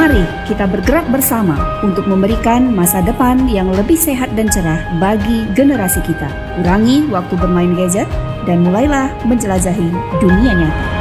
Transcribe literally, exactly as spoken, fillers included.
Mari kita bergerak bersama untuk memberikan masa depan yang lebih sehat dan cerah bagi generasi kita. Kurangi waktu bermain gadget dan mulailah menjelajahi dunia nyata.